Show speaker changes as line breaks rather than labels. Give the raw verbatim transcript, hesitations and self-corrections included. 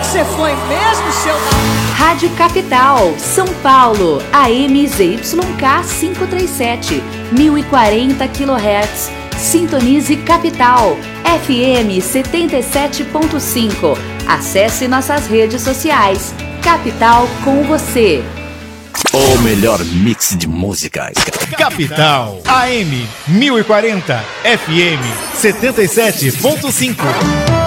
você foi mesmo, seu...
Rádio Capital, São Paulo, A M Z Y K quinhentos e trinta e sete, mil e quarenta quilohertz. Sintonize Capital, F M setenta e sete ponto cinco. Acesse nossas redes sociais. Capital com você.
O melhor mix de músicas.
Capital, A M mil e quarenta, F M setenta e sete ponto cinco.